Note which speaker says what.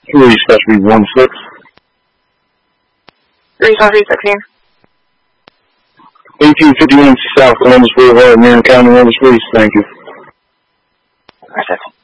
Speaker 1: Police, that should be 1-6.
Speaker 2: 3536 here.
Speaker 1: 1851 South Columbus Boulevard, Marion County, Columbus Police. Thank you.
Speaker 2: Reception.